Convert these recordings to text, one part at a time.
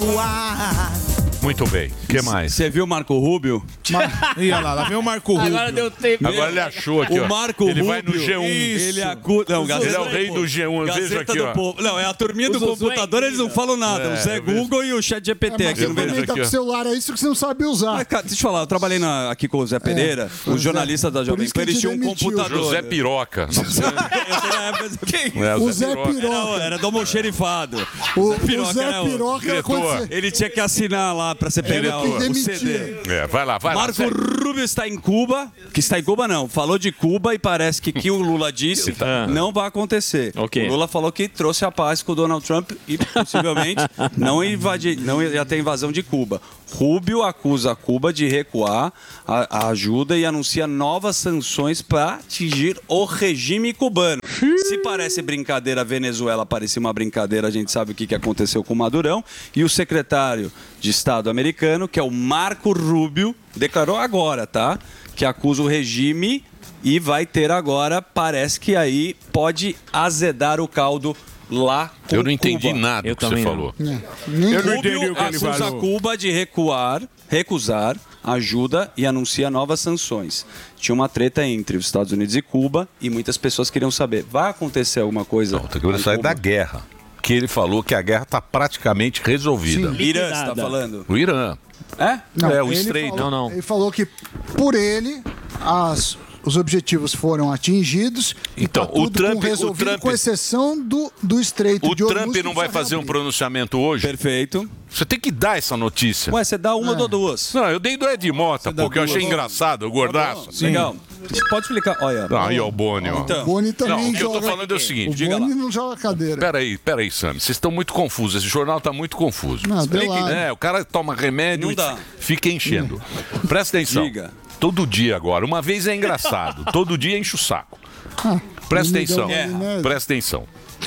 recuar. Muito bem. O que mais? Você viu o Marco Rubio? Ih, olha lá vem o Marco Rubio. Agora deu tempo. Agora ele achou aqui, O ó. Marco Ele Rubio. vai no G1. Ele Ele é o rei do G1. Veja Gazeta aqui, do ó. Povo. Não, é a turminha do O Zuzu computador, é eles não falam nada. O Zé Google e o Chat GPT aqui no vejo meio. Tá aqui, com ó. o celular, é isso que você não sabe usar. Mas, cara, deixa eu falar, eu trabalhei aqui com o Zé Pereira, o jornalista da Jovem isso que Pan, ele eles te tinham um demitiu. computador. José Piroca. Quem? É, O Zé Piroca. Era do almoxerifado. O Piroca Zé era o- Piroca, diretor. quando você... Ele tinha que assinar lá pra você pegar que o demitia. CD. Vai lá. Marco Zé. Rubio está em Cuba, que está em Cuba não, falou de Cuba e parece que o Lula disse não vai acontecer. Ok. O Lula falou que trouxe a paz com o Donald Trump e possivelmente não ia ter invasão de Cuba. Rubio acusa Cuba de recuar a ajuda e anuncia novas sanções para atingir o regime cubano. Se parece brincadeira, a Venezuela parecia uma brincadeira, a gente sabe o que aconteceu com o Madurão. E o secretário de Estado americano, que é o Marco Rubio, declarou agora, tá? Que acusa o regime e vai ter agora, parece que aí pode azedar o caldo lá com Eu não entendi Cuba. nada do que você falou. Nem Eu não entendi Rubio o que ele acusa falou. Cuba de recusar ajuda e anuncia novas sanções. Tinha uma treta entre os Estados Unidos e Cuba e muitas pessoas queriam saber, vai acontecer alguma coisa? Não, tem que sair da guerra. Que ele falou que a guerra está praticamente resolvida. Irã, você está falando? O Irã. É? É, o ele estreito. falou- Não. Ele falou que, por ele, os objetivos foram atingidos e Então, tá tudo o Trump- resolvido, o Trump- com exceção do estreito O de Hormuz, Trump que não vai precisa fazer um reabrir. pronunciamento hoje? Perfeito. Você tem que dar essa notícia. Ué, você dá uma ou duas? Não, eu dei do Ed Mota, dá porque eu achei duas. engraçado, o gordaço. Legal. Pode explicar. Olha. Aí, ó, o Boni, ó. Então, O Boni também Não, o que eu joga... tô falando é o O seguinte. Diga Boni lá. não joga cadeira. Peraí, Sami. Vocês estão muito confusos. Esse jornal tá muito confuso. Não, deu Explique, lá. É, o cara toma remédio Não e dá. fica enchendo. Presta atenção. Diga. Todo dia agora. Uma vez é engraçado. Todo dia enche o saco. Presta não me deu atenção. maionese. Presta atenção.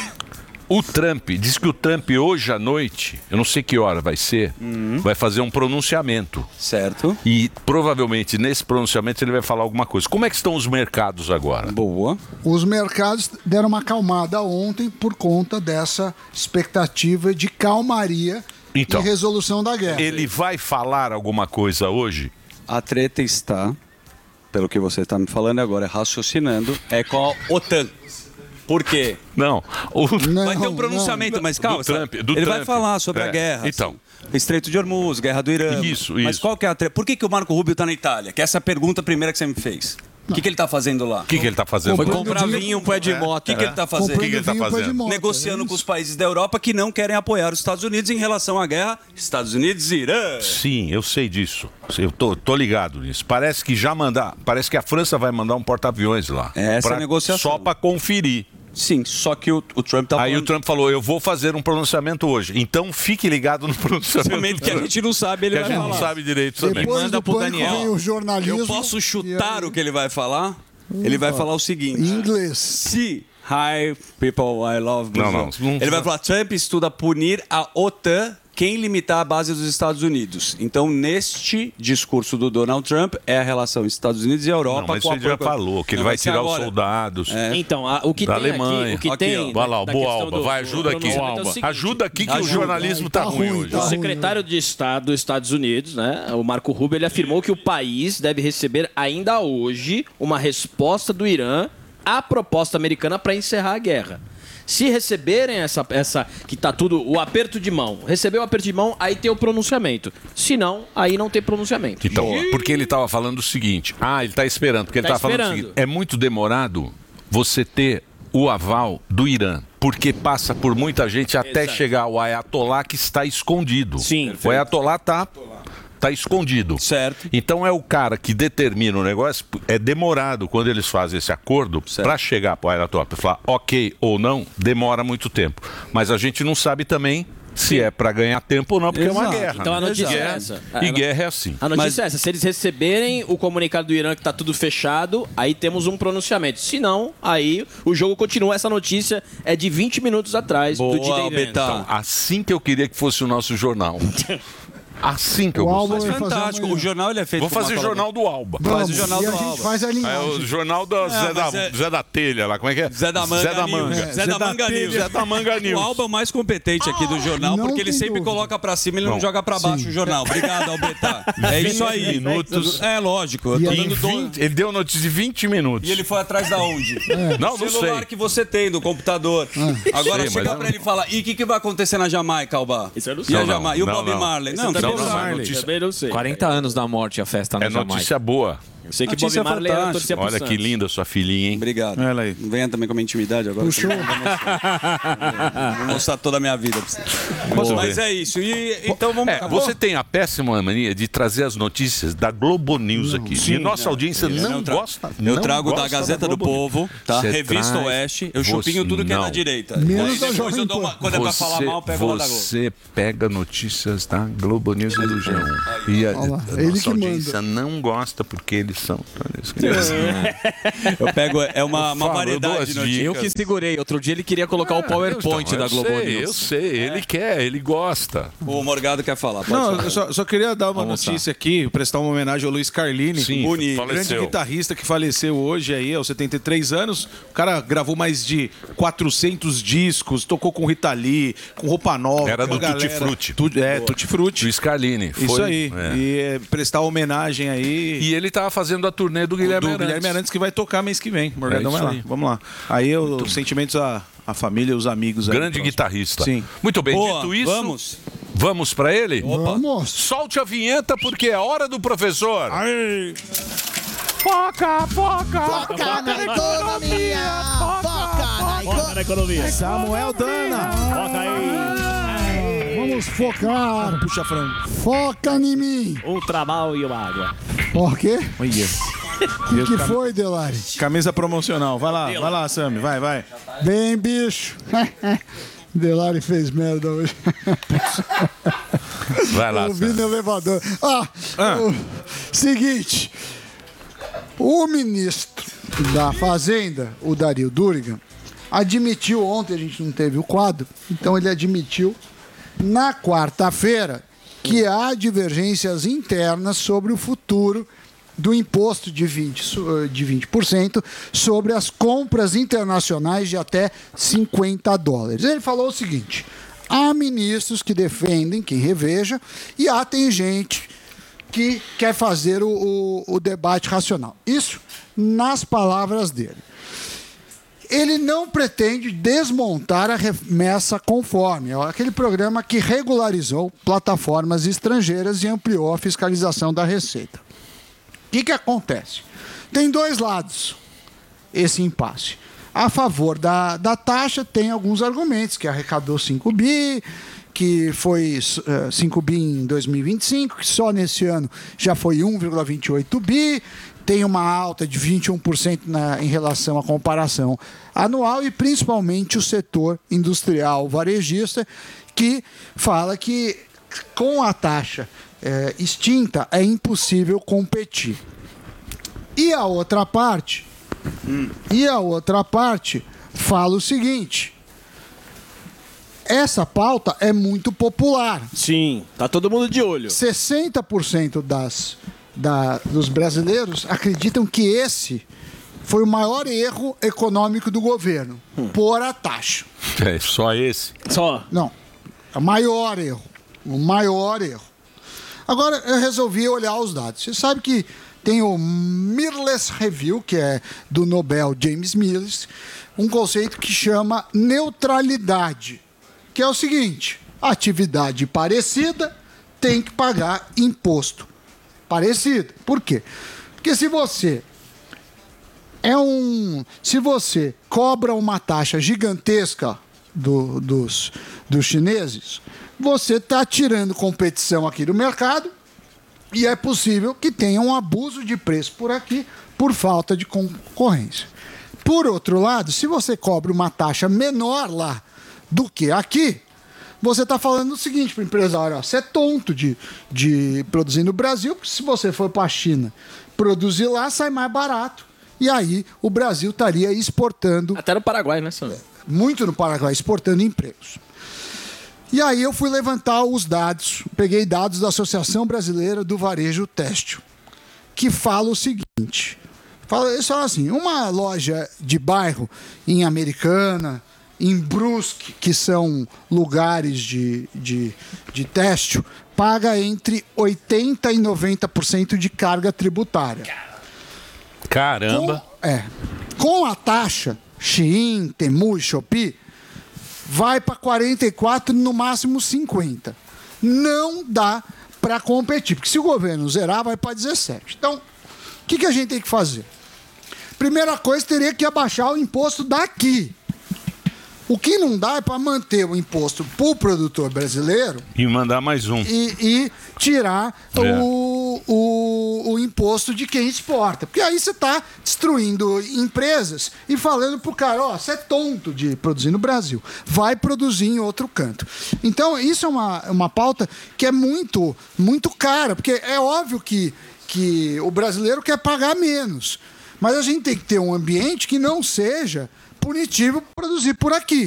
O Trump, diz que o Trump hoje à noite, eu não sei que hora vai ser, vai fazer um pronunciamento. certo. E provavelmente nesse pronunciamento ele vai falar alguma coisa. Como é que estão os mercados agora? Boa. Os mercados deram uma acalmada ontem por conta dessa expectativa de calmaria Então, e resolução da guerra. Ele vai falar alguma coisa hoje? A treta está, pelo que você está me falando agora, raciocinando, é com a OTAN. Por quê? Não. Não, Vai ter um não. pronunciamento, mas calma. Do Trump, sabe? do Ele vai Trump. falar sobre a É, guerra. então. assim. Estreito de Hormuz, guerra do Irã. Isso, Mas isso. qual que é a treta? Por que o Marco Rubio está na Itália? Que é essa pergunta primeira que você me fez. O que ele está fazendo lá? O que ele está fazendo? Foi Comprando comprar vinho vinho pro Ed Mota. O que ele está fazendo? Comprando que ele tá vinho pra fazendo? de moto, Negociando é com os isso. países da Europa que não querem apoiar os Estados Unidos em relação à guerra Estados Unidos e Irã. Sim, eu sei disso. Eu tô ligado nisso. Parece que a França vai mandar um porta-aviões lá. Essa é a negociação. Só para conferir. Sim, só que o Trump tá Aí falando... o Trump falou, eu vou fazer um pronunciamento hoje. Então fique ligado no pronunciamento. Momento que a gente não sabe, ele Que a vai gente não falar. sabe direito também. Depois Manda do pro pânico Daniel. vem o jornalismo. Eu posso chutar e aí- o que ele vai falar? Ele vai falar o seguinte. Em inglês. Se hi people I love Brazil. Não. Ele vai falar Trump estuda punir a OTAN quem limitar a base dos Estados Unidos. Então, neste discurso do Donald Trump, é a relação Estados Unidos e Europa. Não, mas com isso ele já apoio- falou, que ele Não, vai ser tirar os agora. soldados. Então, o que Da tem Alemanha. aqui, o que Aqui, tem... ó. Vai lá, o da Boa questão Alba, do- vai, do ajuda aqui. pronunciamento é o seguinte. Ajuda aqui que o Ajuda. jornalismo tá ruim hoje. tá O ruim. secretário de Estado dos Estados Unidos, né, o Marco Rubio, ele afirmou que o país deve receber ainda hoje uma resposta do Irã à proposta americana para encerrar a guerra. Se receberem essa que tá tudo o aperto de mão, recebeu o aperto de mão, aí tem o pronunciamento. Se não, aí não tem pronunciamento. Então, porque ele estava falando o seguinte. Ele está esperando. Porque ele Tá estava falando o esperando. seguinte. É muito demorado você ter o aval do Irã. Porque passa por muita gente até Exato. chegar ao Ayatollah que está escondido. Sim. O Ayatollah tá escondido. Certo. Então é o cara que determina o negócio. É demorado quando eles fazem esse acordo para chegar para o Ayatollah para falar ok ou não, demora muito tempo. Mas a gente não sabe também se é para ganhar tempo ou não, porque é uma Exato. guerra. Então a né? notícia é Guerra- essa. E guerra é assim. A notícia é essa. Se eles receberem o comunicado do Irã que tá tudo fechado, aí temos um pronunciamento. Se não, aí o jogo continua. Essa notícia é de 20 minutos atrás do Boa, dia da Betão. Assim que eu queria que fosse o nosso jornal. Assim que eu O vou Alba fazer. vai fazer Fantástico. amanhã. O jornal ele é feito Vou com uma fazer o colaboração. jornal do Alba. Faz o jornal e do a gente Alba. faz a É linhagem. o jornal do Zé da Telha lá, como é que é? Zé da Manga. Zé da Manga. Zé da Manga News. Zé da Manga O News. Alba é o mais competente aqui do jornal, Não porque ele tem sempre dúvida. coloca pra cima, ele não Bom. joga pra baixo Sim. o jornal. Obrigado, Albertar. É isso aí. minutos. É lógico. Eu E tô aí, dando 20, ele deu notícia de 20 minutos. E ele foi atrás da onde? Não, não celular sei. que você tem, do computador. Agora Sei, chega mas pra ele e fala, e o que vai acontecer na Jamaica, Alba? Isso eu não E sei. a Não, não. Jamaica? E o Não, Bob não. Marley? Não, Não, também você não não sabe. sei. notícia. Também não sei. 40 anos da morte, a festa na É Jamaica. notícia boa. Eu sei que Bob Notícia Marley era fantástica. torcia pro Olha que Santos. linda sua filhinha, hein? Obrigado. Olha aí. Venha também com a minha intimidade agora. Puxou. Vou mostrar toda a minha vida pra você. Posso Mas ver? é isso. E, então vamos... Você tem a péssima mania de trazer as notícias da Globo News aqui. E nossa audiência não gosta. Eu não trago da gosta Gazeta do Globo News. Povo, tá? Você Revista traz- Oeste. Eu você- chupinho tudo que é não. da direita. Menos Aí da depois Jovem eu dou uma... Pan. Quando é pra falar mal, eu pego uma da Globo. Você pega notícias da Globo News e do G1. E a Olha lá, a ele nossa que audiência não gosta porque eles são... Eu pego... É uma Eu falo, eu dou variedade as de notícias. Eu que segurei. Outro dia ele queria colocar o PowerPoint da Globo Eu News. sei, ele quer, ele gosta. O Morgado quer falar. Pode Não, falar. eu só queria dar uma Almoçar. notícia aqui, prestar uma homenagem ao Luiz Carlini. Sim, bonito. Grande faleceu. guitarrista que faleceu hoje aí, aos 73 anos. O cara gravou mais de 400 discos, tocou com Rita Lee, com Roupa Nova. Era com a do Tutti galera. Frutti. Tutti Frutti. Luiz Carlini. Isso foi- aí. é. E prestar homenagem aí. E ele tava fazendo a turnê do Guilherme Arantes. Guilherme Arantes, que vai tocar mês que vem. Morgadão É isso vai lá. aí. Vamos lá. Aí os sentimentos à família, os amigos. aí Grande próximo. guitarrista. Sim. Muito bem, Boa, dito isso, vamos. vamos para ele? Vamos. Solte a vinheta porque é hora do professor. Foca na economia. Foca na economia. Samuel Dana. Vamos focar. Puxa frango. Foca em mim. Ultramal e uma água. Por quê? Olha. O que foi, Delari? Camisa promocional. Vai lá, Sammy. Vai. Bem, bicho. Delari fez merda hoje. Vai lá, Eu vi Sam. no elevador. Seguinte. O ministro da Fazenda, o Dario Durigan, admitiu ontem, a gente não teve o quadro, então ele admitiu na quarta-feira que há divergências internas sobre o futuro do imposto de 20% sobre as compras internacionais de até $50. Ele falou o seguinte: há ministros que defendem quem reveja e tem gente que quer fazer o debate racional. Isso nas palavras dele. Ele não pretende desmontar a remessa conforme, aquele programa que regularizou plataformas estrangeiras e ampliou a fiscalização da Receita. O que acontece? Tem dois lados esse impasse. A favor da taxa tem alguns argumentos, que arrecadou 5 bi, que foi 5 bi em 2025, que só nesse ano já foi 1,28 bi, tem uma alta de 21% em relação à comparação anual e principalmente o setor industrial varejista, que fala que com a taxa extinta é impossível competir. E a outra parte fala o seguinte: essa pauta é muito popular. Sim, tá todo mundo de olho. 60% dos brasileiros acreditam que esse foi o maior erro econômico do governo, pôr a taxa. É só esse. Só. Não, é o maior erro. O maior erro. Agora, eu resolvi olhar os dados. Você sabe que tem o Mirrorless Review, que é do Nobel James Mirrorless, um conceito que chama neutralidade, que é o seguinte: atividade parecida tem que pagar imposto parecido. Por quê? Porque se você cobra uma taxa gigantesca dos chineses, você está tirando competição aqui do mercado e é possível que tenha um abuso de preço por aqui por falta de concorrência. Por outro lado, se você cobra uma taxa menor lá do que aqui, você está falando o seguinte para o empresário: você é tonto de produzir no Brasil, porque se você for para a China produzir lá, sai mais barato. E aí o Brasil estaria exportando Até no Paraguai, né, Sandro? muito no Paraguai, exportando empregos. E aí eu fui levantar os dados, peguei dados da Associação Brasileira do Varejo Têxtil, que fala o seguinte. Eles falam assim, uma loja de bairro em Americana, em Brusque, que são lugares de têxtil, paga entre 80% e 90% de carga tributária. Caramba! Com a taxa, Shein, Temu e Shopee, vai para 44%, no máximo 50%. Não dá para competir, porque se o governo zerar, vai para 17%. Então, o que a gente tem que fazer? Primeira coisa, teria que abaixar o imposto daqui. O que não dá é para manter o imposto para o produtor brasileiro e mandar mais um. E tirar o imposto de quem exporta. Porque aí você está destruindo empresas e falando para o cara, você é tonto de produzir no Brasil. Vai produzir em outro canto. Então, isso é uma pauta que é muito, muito cara. Porque é óbvio que o brasileiro quer pagar menos. Mas a gente tem que ter um ambiente que não seja punitivo produzir por aqui.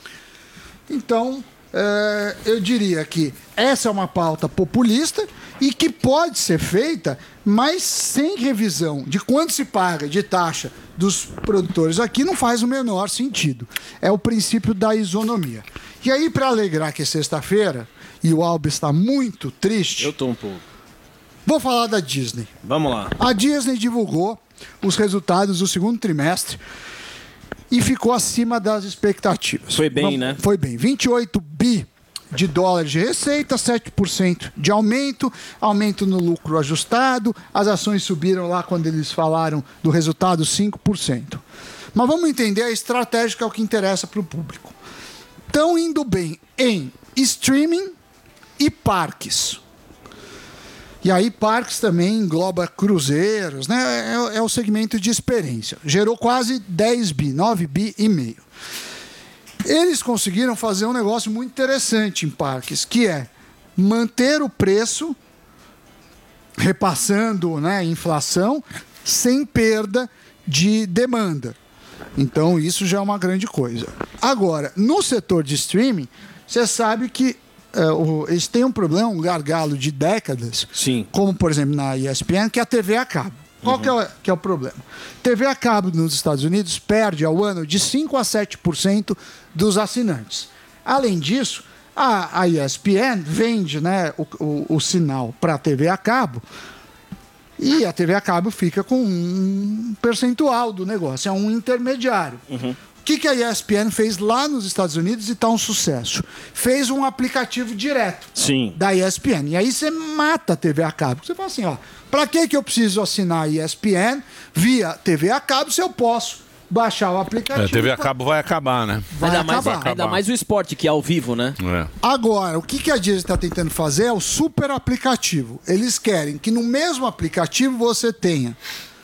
Então, eu diria que essa é uma pauta populista e que pode ser feita, mas sem revisão de quanto se paga de taxa dos produtores aqui não faz o menor sentido. É o princípio da isonomia. E aí, para alegrar que é sexta-feira, e o Alba está muito triste... Eu estou um pouco. Vou falar da Disney. Vamos lá. A Disney divulgou os resultados do segundo trimestre e ficou acima das expectativas. Foi bem, né? Foi bem. 28 bi de dólares de receita, 7% de aumento no lucro ajustado. As ações subiram lá quando eles falaram do resultado, 5%. Mas vamos entender a estratégia, que é o que interessa para o público. Estão indo bem em streaming e parques. E aí, parques também engloba cruzeiros, né? É o segmento de experiência. Gerou quase 10 bi, 9 bi e meio. Eles conseguiram fazer um negócio muito interessante em parques, que é manter o preço, repassando, né, inflação, sem perda de demanda. Então, isso já é uma grande coisa. Agora, no setor de streaming, você sabe que eles têm um problema, um gargalo de décadas, Sim. como, por exemplo, na ESPN, que é a TV a cabo. Qual que é o problema? TV a cabo nos Estados Unidos perde ao ano de 5% a 7% dos assinantes. Além disso, a ESPN vende, né, o sinal para a TV a cabo e a TV a cabo fica com um percentual do negócio, é um intermediário. O que a ESPN fez lá nos Estados Unidos e está um sucesso? Fez um aplicativo direto da ESPN. E aí você mata a TV a cabo. Você fala assim, para que eu preciso assinar a ESPN via TV a cabo se eu posso baixar o aplicativo? A TV a cabo vai acabar, né? Ainda mais o esporte, que é ao vivo, né? Agora, o que a Disney está tentando fazer é o super aplicativo. Eles querem que no mesmo aplicativo você tenha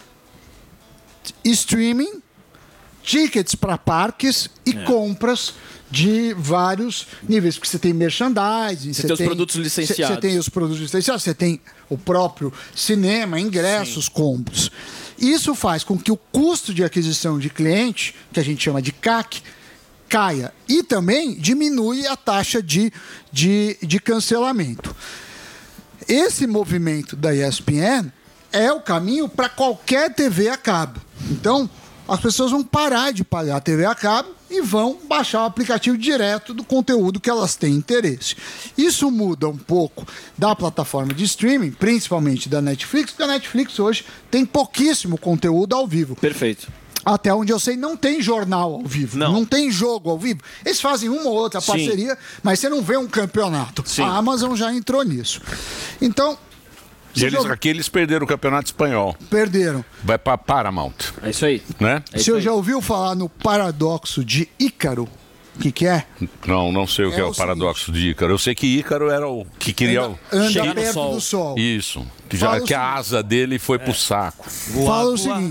streaming, tickets para parques e compras de vários níveis, porque você tem merchandising, você tem os produtos licenciados. Você tem os produtos licenciados, você tem o próprio cinema, ingressos, combos. Isso faz com que o custo de aquisição de cliente, que a gente chama de CAC, caia. E também diminui a taxa de cancelamento. Esse movimento da ESPN é o caminho para qualquer TV a cabo. Então, as pessoas vão parar de pagar a TV a cabo e vão baixar o aplicativo direto do conteúdo que elas têm interesse. Isso muda um pouco da plataforma de streaming, principalmente da Netflix, porque a Netflix hoje tem pouquíssimo conteúdo ao vivo. Perfeito. Até onde eu sei, não tem jornal ao vivo, não tem jogo ao vivo. Eles fazem uma ou outra parceria, mas você não vê um campeonato. A Amazon já entrou nisso. Então... Eles perderam o campeonato espanhol. Perderam. Vai para Paramount. É isso aí. Né? Você já ouviu falar no paradoxo de Ícaro? O que é? Não sei o que é o paradoxo de Ícaro. Eu sei que Ícaro era o que queria anda perto do sol. Isso. Que a asa dele foi pro saco. Fala o seguinte,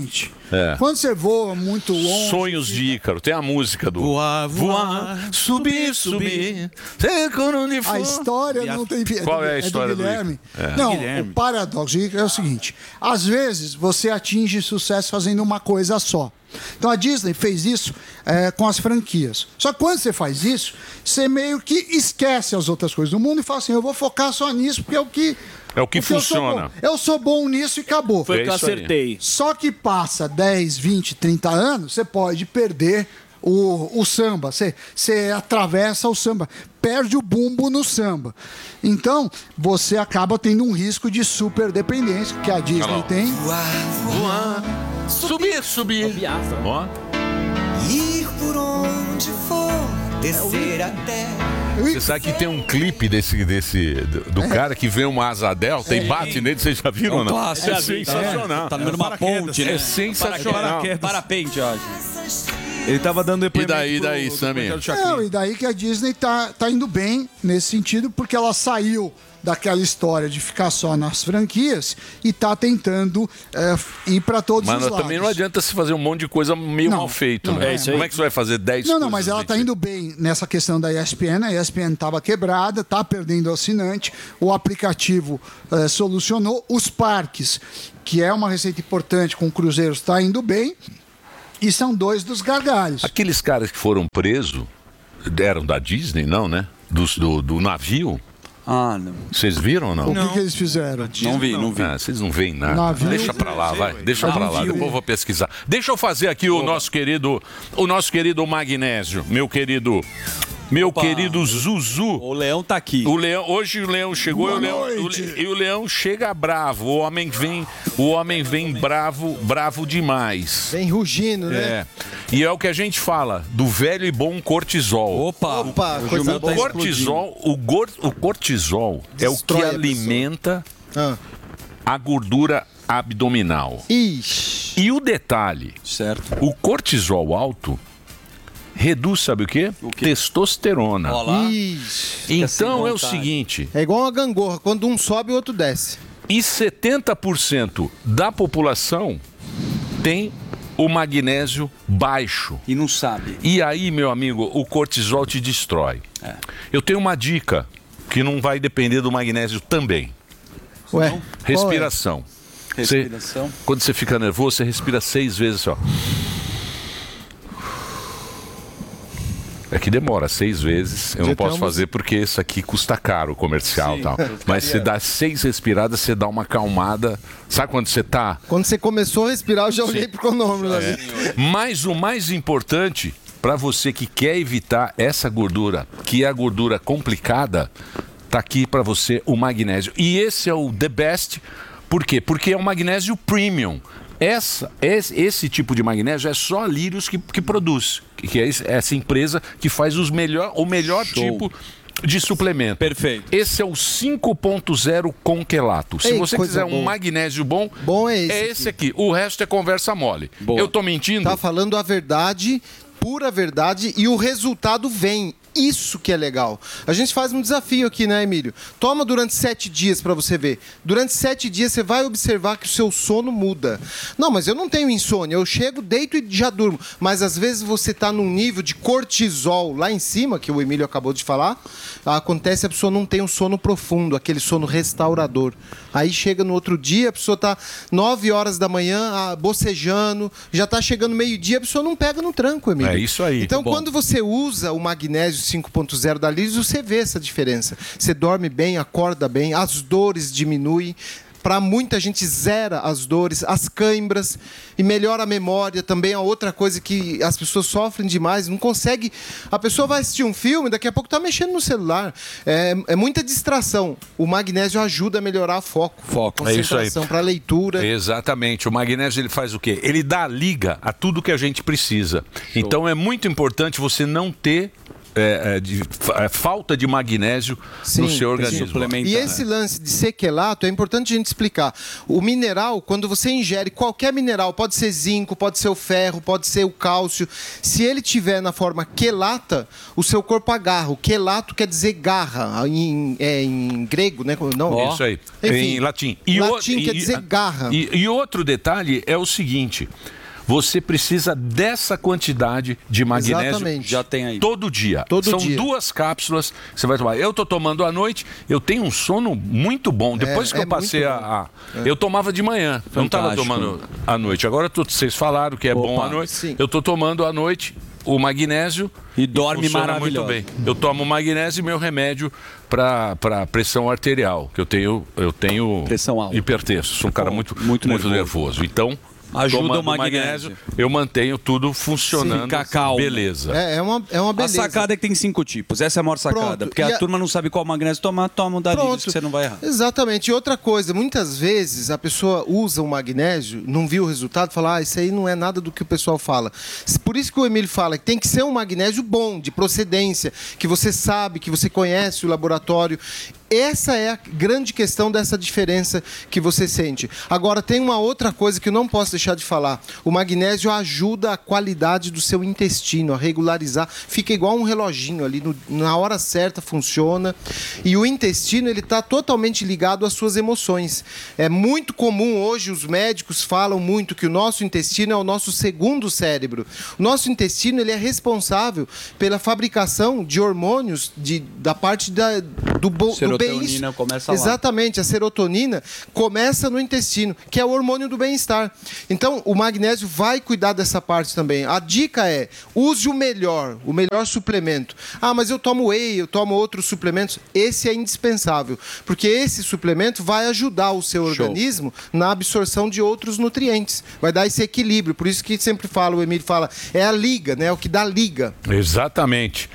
É. Quando você voa muito longe... Sonhos de Ícaro. Tem a música do... Voar, subir, subir. A história não tem... Qual é a história do Guilherme? do Ícaro? Não, Guilherme. o paradoxo é o seguinte. Às vezes, você atinge sucesso fazendo uma coisa só. Então a Disney fez isso com as franquias. Só que quando você faz isso, você meio que esquece as outras coisas do mundo e fala assim, eu vou focar só nisso porque é o que... É o que funciona. Eu sou bom nisso e acabou. Foi o que eu acertei. Só que passa 10, 20, 30 anos, você pode perder o samba. Você atravessa o samba, perde o bumbo no samba. Então, você acaba tendo um risco de super dependência, que a Disney tem. Voar, subir, subir. Ó. Ir por onde for, descer até. Você sabe que tem um clipe do cara que vê uma asa delta e bate nele, vocês já viram ou não? Clássico. É sensacional. Tá no meio de uma ponte, né? É sensacional. Parapente, ó. Ele tava dando depoimento. E daí, Samir? Não, e daí que a Disney tá indo bem nesse sentido, porque ela saiu daquela história de ficar só nas franquias e tá tentando ir para todos os lados. Mas também não adianta se fazer um monte de coisa meio mal feito, né? Como é que você vai fazer 10 coisas? Não, mas ela tá indo bem nessa questão da ESPN. A ESPN tava quebrada, tá perdendo assinante. O aplicativo solucionou. Os parques, que é uma receita importante com cruzeiros, tá indo bem. E são 2 dos gargalhos. Aqueles caras que foram presos eram da Disney, não, né? Do navio. Ah, não. Vocês viram ou não? O que eles fizeram? Não vi. Ah, vocês não veem nada. Navio. Deixa pra lá, vai. Deixa pra lá. Depois eu vou pesquisar. Deixa eu fazer aqui o nosso querido Magnésio, meu querido Zuzu. O Leão tá aqui. Hoje o Leão chegou e o Leão chega bravo. O homem vem bravo demais. Vem rugindo, né? É. E é o que a gente fala do velho e bom cortisol. Opa, coisa boa. O cortisol é o que Destrói a alimenta Ah. a gordura abdominal. Ixi. E o detalhe, certo. o cortisol alto reduz, sabe o quê? Testosterona. Ó lá. Ixi. Então é o seguinte, É igual uma gangorra, quando um sobe, o outro desce. e 70% da população tem o magnésio baixo. E não sabe. E aí, meu amigo, o cortisol te destrói. Eu tenho uma dica que não vai depender do magnésio também. Ué, Respiração. Respiração. Quando você fica nervoso, você respira 6 vezes só. É que demora 6 vezes. Eu não posso fazer porque isso aqui custa caro, comercial e tal. Mas você dá 6 respiradas, você dá uma acalmada. Sabe quando você tá? Quando você começou a respirar, eu já olhei pro cronômetro ali. Mas o mais importante, para você que quer evitar essa gordura, que é a gordura complicada, tá aqui para você o magnésio. E esse é o the best. Por quê? Porque é um magnésio premium. Esse tipo de magnésio é só a Lírios que produz, que é essa empresa que faz o melhor tipo de suplemento. Perfeito. Esse é o 5.0 com quelato. Se Ei, você coisa quiser um boa. magnésio bom, é esse aqui. O resto é conversa mole. Boa. Eu tô mentindo? Tá falando a verdade, pura verdade, e o resultado vem. Isso que é legal. A gente faz um desafio aqui, né, Emílio? Toma durante 7 dias para você ver. Durante 7 dias você vai observar que o seu sono muda. Não, mas eu não tenho insônia. Eu chego, deito e já durmo. Mas às vezes você tá num nível de cortisol lá em cima, que o Emílio acabou de falar. Acontece a pessoa não tem um sono profundo, aquele sono restaurador. Aí chega no outro dia, a pessoa tá 9 horas da manhã, bocejando, já tá chegando meio-dia, a pessoa não pega no tranco, Emílio. É isso aí. Então, quando você usa o magnésio 5.0 da Lírios, você vê essa diferença. Você dorme bem, acorda bem, as dores diminuem. Para muita gente zera as dores, as câimbras e melhora a memória. Também é outra coisa que as pessoas sofrem demais, não consegue. A pessoa vai assistir um filme, daqui a pouco está mexendo no celular. É muita distração. O magnésio ajuda a melhorar foco, concentração para leitura. Exatamente. O magnésio ele faz o quê? Ele dá liga a tudo que a gente precisa. Então é muito importante você não ter falta de magnésio no seu organismo. E esse lance de ser quelato é importante a gente explicar. O mineral, quando você ingere qualquer mineral, pode ser zinco, pode ser o ferro, pode ser o cálcio, se ele tiver na forma quelata, o seu corpo agarra. O quelato quer dizer garra, em grego, né? Não, Isso aí, enfim, em latim. Latim quer dizer garra. E outro detalhe é o seguinte... você precisa dessa quantidade de magnésio. Exatamente. Já tem aí. Todo dia. Todo São dia. 2 cápsulas que você vai tomar. Eu tô tomando à noite, eu tenho um sono muito bom. Depois que eu passei eu tomava de manhã, eu não estava tomando à noite. Agora vocês falaram que é bom à noite. Sim. Eu tô tomando à noite o magnésio E dorme funciona muito maravilhoso. bem. Eu tomo magnésio e meu remédio para pressão arterial, que eu tenho Pressão alta. hipertenso. Sou um cara muito nervoso. Então, Ajuda tomando o magnésio. eu mantenho tudo funcionando. Fica calmo. Beleza. É uma A beleza. sacada é que tem 5 tipos. Essa é a maior sacada. Pronto. Porque E a turma não sabe qual magnésio tomar, toma o Darilho que você não vai errar. Exatamente. E outra coisa, muitas vezes a pessoa usa o magnésio, não viu o resultado, fala, isso aí não é nada do que o pessoal fala. Por isso que o Emílio fala que tem que ser um magnésio bom, de procedência, que você sabe, que você conhece o laboratório. Essa é a grande questão dessa diferença que você sente. Agora, tem uma outra coisa que eu não posso deixar de falar. O magnésio ajuda a qualidade do seu intestino, a regularizar. Fica igual um reloginho ali, na hora certa funciona. E o intestino, ele está totalmente ligado às suas emoções. É muito comum hoje, os médicos falam muito que o nosso intestino é o nosso segundo cérebro. O nosso intestino, ele é responsável pela fabricação de hormônios da parte do Serotonina começa lá. Exatamente, a serotonina começa no intestino, que é o hormônio do bem-estar. Então, o magnésio vai cuidar dessa parte também. A dica é, use o melhor suplemento. Ah, mas eu tomo whey, eu tomo outros suplementos. Esse é indispensável, porque esse suplemento vai ajudar o seu organismo na absorção de outros nutrientes. Vai dar esse equilíbrio. Por isso que sempre fala, o Emílio fala, é a liga, né? É o que dá liga. Exatamente.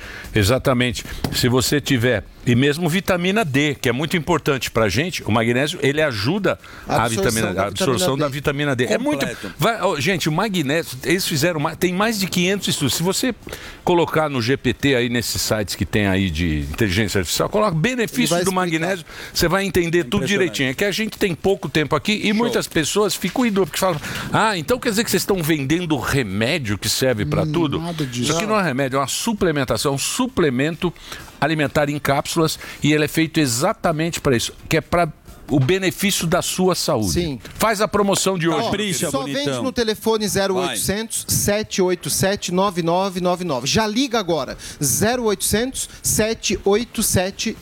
Se você tiver, e mesmo vitamina D, que é muito importante pra gente, o magnésio, ele ajuda a absorção da vitamina D. É muito. Gente, o magnésio, eles fizeram, tem mais de 500 estudos. Se você colocar no GPT aí, nesses sites que tem aí de inteligência artificial, coloca benefícios do magnésio, você vai entender tudo direitinho. É que a gente tem pouco tempo aqui e muitas pessoas ficam em dúvida, porque falam, então quer dizer que vocês estão vendendo remédio que serve pra tudo? Nada disso. Isso aqui não é remédio, é uma suplementação, um suplemento alimentar em cápsulas, e ele é feito exatamente para isso, que é para o benefício da sua saúde. Sim. Faz a promoção de hoje. Capricha, Só bonitão. vende no telefone 0800 787 9999. Já liga agora. 0800 787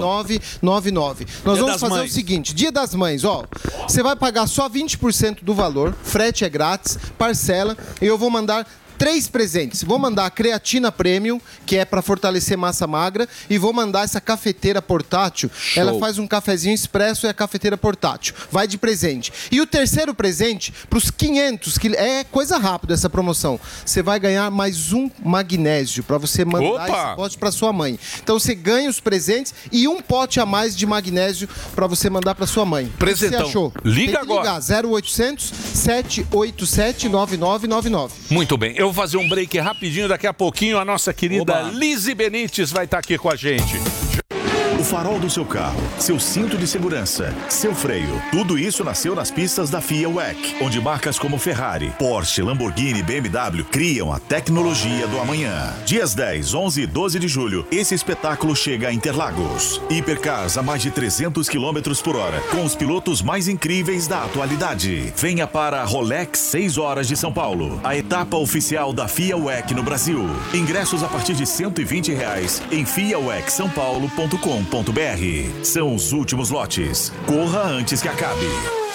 9999. Nós Dia vamos das fazer Mães. o seguinte, Dia das Mães, você vai pagar só 20% do valor, frete é grátis, parcela, e eu vou mandar 3 presentes. Vou mandar a creatina premium, que é para fortalecer massa magra, e vou mandar essa cafeteira portátil. Show. Ela faz um cafezinho expresso e a cafeteira portátil. Vai de presente. E o terceiro presente, para os 500, que é coisa rápida essa promoção, você vai ganhar mais um magnésio para você mandar esse pote para sua mãe. Então você ganha os presentes e um pote a mais de magnésio para você mandar para sua mãe. Presentão. O que você achou? Liga Tem que agora. ligar 0800 787 9999. Muito bem, eu vou fazer um break rapidinho, daqui a pouquinho a nossa querida Lizzy Benites vai estar aqui com a gente. O farol do seu carro, seu cinto de segurança, seu freio, tudo isso nasceu nas pistas da FIA WEC, onde marcas como Ferrari, Porsche, Lamborghini e BMW criam a tecnologia do amanhã. Dias 10, 11 e 12 de julho, esse espetáculo chega a Interlagos. Hipercars a mais de 300 km por hora, com os pilotos mais incríveis da atualidade. Venha para a Rolex 6 horas de São Paulo, a etapa oficial da FIA WEC no Brasil. Ingressos a partir de R$120 em fiawecsaopaulo.com.br. São os últimos lotes. Corra antes que acabe.